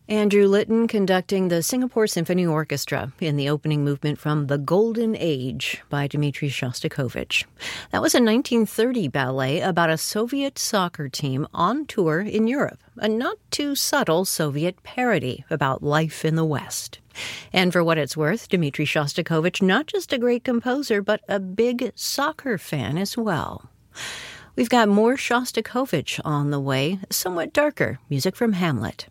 Andrew Litton conducting the Singapore Symphony Orchestra in the opening movement from The Golden Age by Dmitri Shostakovich. That was a 1930 ballet about a Soviet soccer team on tour in Europe, a not too subtle Soviet parody about life in the West. And for what it's worth, Dmitri Shostakovich, not just a great composer, but a big soccer fan as well. We've got more Shostakovich on the way, somewhat darker music from Hamlet.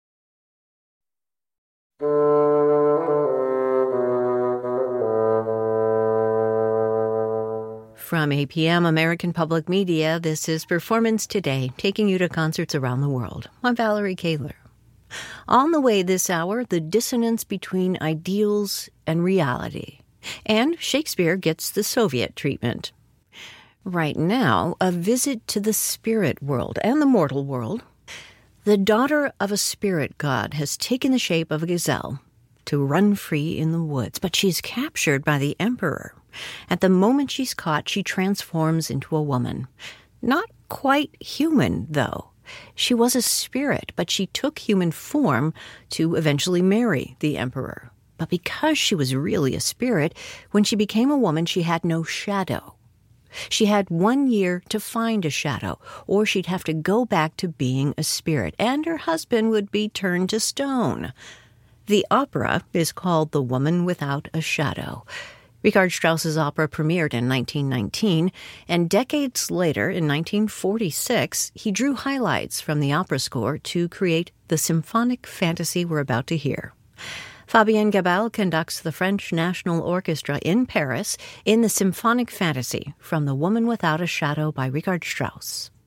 From APM American Public Media, this is Performance Today, taking you to concerts around the world. I'm Valerie Kaler. On the way this hour, the dissonance between ideals and reality. And Shakespeare gets the Soviet treatment. Right now, a visit to the spirit world and the mortal world. The daughter of a spirit god has taken the shape of a gazelle to run free in the woods, but she's captured by the emperor. At the moment she's caught, she transforms into a woman. Not quite human, though. She was a spirit, but she took human form to eventually marry the emperor. But because she was really a spirit, when she became a woman, she had no shadow. She had 1 year to find a shadow, or she'd have to go back to being a spirit, and her husband would be turned to stone. The opera is called The Woman Without a Shadow. Richard Strauss's opera premiered in 1919, and decades later, in 1946, he drew highlights from the opera score to create the symphonic fantasy we're about to hear. Fabienne Gabal conducts the French National Orchestra in Paris in the symphonic fantasy from The Woman Without a Shadow by Richard Strauss.